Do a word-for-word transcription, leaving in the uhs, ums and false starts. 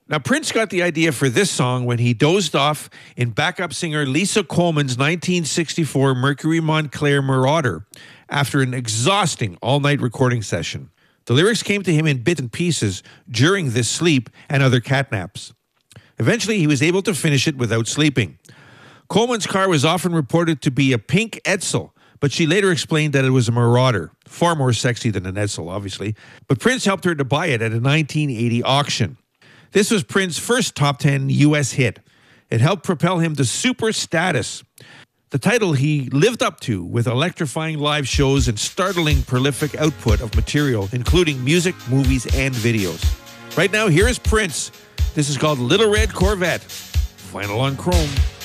Now, Prince got the idea for this song when he dozed off in backup singer Lisa Coleman's nineteen sixty-four Mercury Montclair Marauder after an exhausting all-night recording session. The lyrics came to him in bits and pieces during this sleep and other catnaps. Eventually, he was able to finish it without sleeping. Coleman's car was often reported to be a pink Edsel, but she later explained that it was a Marauder. Far more sexy than an Edsel, obviously. But Prince helped her to buy it at a nineteen eighty auction. This was Prince's first top ten U S hit. It helped propel him to super status, the title he lived up to with electrifying live shows and startling prolific output of material, including music, movies, and videos. Right now, here is Prince. This is called Little Red Corvette. Vinyl on Chrome.